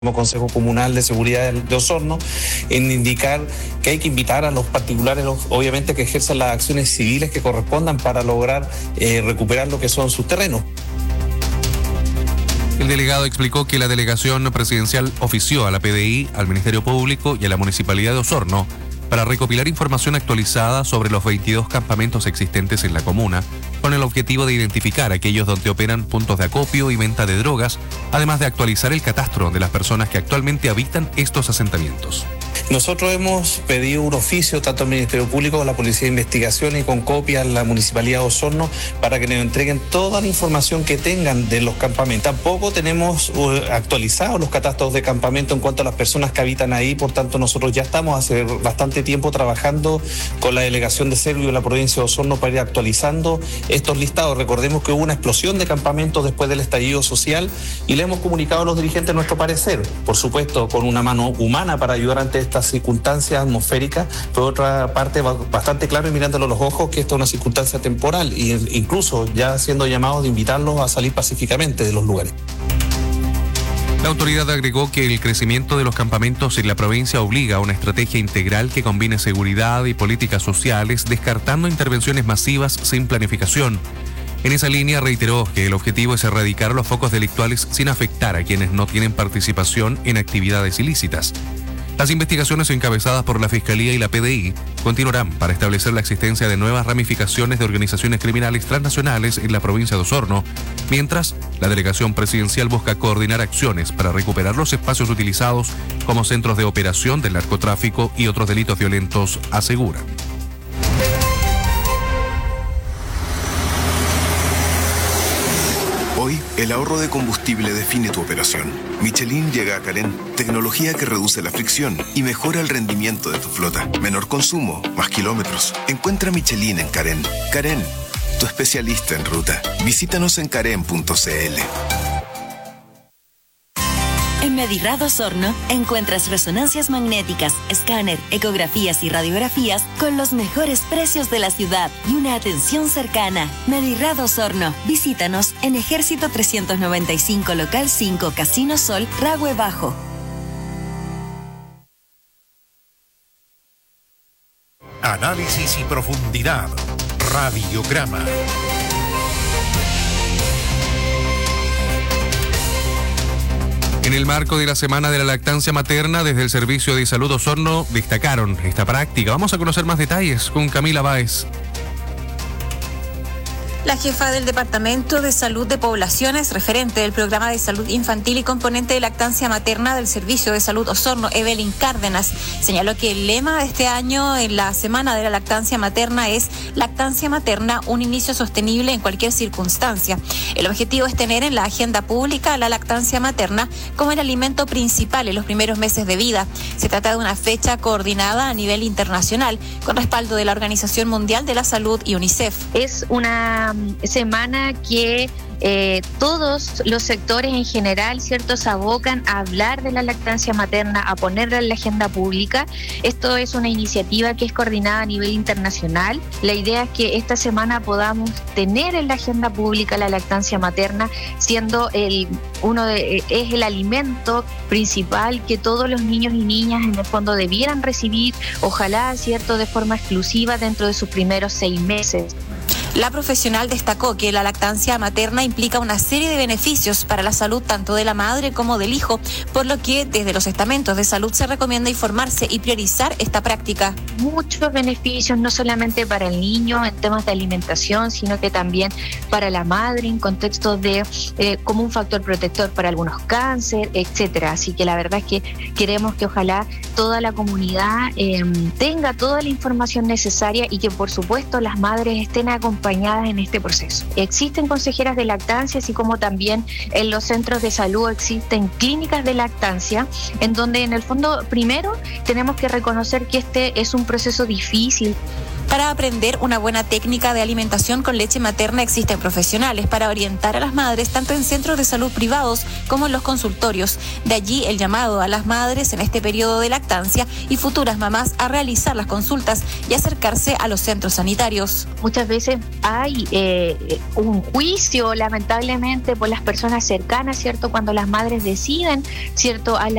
como Consejo Comunal de Seguridad de Osorno, en indicar que hay que invitar a los particulares, obviamente, que ejerzan las acciones civiles que correspondan para lograr recuperar lo que son sus terrenos. El delegado explicó que la delegación presidencial ofició a la PDI, al Ministerio Público y a la Municipalidad de Osorno para recopilar información actualizada sobre los 22 campamentos existentes en la comuna, con el objetivo de identificar aquellos donde operan puntos de acopio y venta de drogas, además de actualizar el catastro de las personas que actualmente habitan estos asentamientos. Nosotros hemos pedido un oficio tanto al Ministerio Público como a la Policía de Investigación y con copia a la Municipalidad de Osorno para que nos entreguen toda la información que tengan de los campamentos. Tampoco tenemos actualizados los catastros de campamento en cuanto a las personas que habitan ahí, por tanto nosotros ya estamos hace bastante tiempo trabajando con la Delegación de Servio de la provincia de Osorno para ir actualizando estos listados. Recordemos que hubo una explosión de campamentos después del estallido social y le hemos comunicado a los dirigentes nuestro parecer, por supuesto con una mano humana para ayudar ante estas circunstancias atmosféricas, por otra parte bastante claro y mirándolo a los ojos que esto es una circunstancia temporal e incluso ya siendo llamados de invitarlos a salir pacíficamente de los lugares. La autoridad agregó que el crecimiento de los campamentos en la provincia obliga a una estrategia integral que combine seguridad y políticas sociales, descartando intervenciones masivas sin planificación. En esa línea reiteró que el objetivo es erradicar los focos delictuales sin afectar a quienes no tienen participación en actividades ilícitas. Las investigaciones encabezadas por la Fiscalía y la PDI continuarán para establecer la existencia de nuevas ramificaciones de organizaciones criminales transnacionales en la provincia de Osorno, mientras la delegación presidencial busca coordinar acciones para recuperar los espacios utilizados como centros de operación del narcotráfico y otros delitos violentos, aseguran. Hoy, el ahorro de combustible define tu operación. Michelin llega a Carén, tecnología que reduce la fricción y mejora el rendimiento de tu flota. Menor consumo, más kilómetros. Encuentra Michelin en Carén. Carén, tu especialista en ruta. Visítanos en carén.cl. En Medirrad Osorno encuentras resonancias magnéticas, escáner, ecografías y radiografías con los mejores precios de la ciudad y una atención cercana. Medirrad Osorno. Visítanos en Ejército 395 Local 5 Casino Sol, Ragüe Bajo. Análisis y profundidad. Radiograma. En el marco de la Semana de la Lactancia Materna, desde el Servicio de Salud Osorno destacaron esta práctica. Vamos a conocer más detalles con Camila Báez. La jefa del Departamento de Salud de Poblaciones, referente del Programa de Salud Infantil y componente de lactancia materna del Servicio de Salud Osorno, Evelyn Cárdenas, señaló que el lema de este año en la Semana de la Lactancia Materna es Lactancia Materna, un inicio sostenible en cualquier circunstancia. El objetivo es tener en la agenda pública la lactancia materna como el alimento principal en los primeros meses de vida. Se trata de una fecha coordinada a nivel internacional, con respaldo de la Organización Mundial de la Salud y UNICEF. Es una semana que todos los sectores en general, ¿cierto?, se abocan a hablar de la lactancia materna, a ponerla en la agenda pública. Esto es una iniciativa que es coordinada a nivel internacional. La idea es que esta semana podamos tener en la agenda pública la lactancia materna, siendo es el alimento principal que todos los niños y niñas en el fondo debieran recibir, ojalá, ¿cierto?, de forma exclusiva dentro de sus primeros 6 meses. La profesional destacó que la lactancia materna implica una serie de beneficios para la salud tanto de la madre como del hijo, por lo que desde los estamentos de salud se recomienda informarse y priorizar esta práctica. Muchos beneficios, no solamente para el niño en temas de alimentación, sino que también para la madre en contexto de como un factor protector para algunos cánceres, etcétera. Así que la verdad es que queremos que ojalá toda la comunidad tenga toda la información necesaria y que por supuesto las madres estén acompañadas en este proceso. Existen consejeras de lactancia, así como también en los centros de salud existen clínicas de lactancia, en donde en el fondo primero tenemos que reconocer que este es un proceso difícil. Para aprender una buena técnica de alimentación con leche materna existen profesionales para orientar a las madres tanto en centros de salud privados como en los consultorios. De allí el llamado a las madres en este periodo de lactancia y futuras mamás a realizar las consultas y acercarse a los centros sanitarios. Muchas veces hay un juicio, lamentablemente, por las personas cercanas, ¿cierto? Cuando las madres deciden, ¿cierto?,